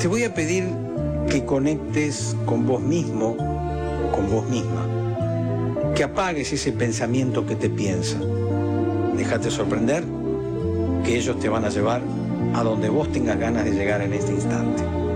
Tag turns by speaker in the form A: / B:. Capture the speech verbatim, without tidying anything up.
A: Te voy a pedir que conectes con vos mismo, con vos misma. Que apagues ese pensamiento que te piensa. Déjate sorprender, que ellos te van a llevar a donde vos tengas ganas de llegar en este instante.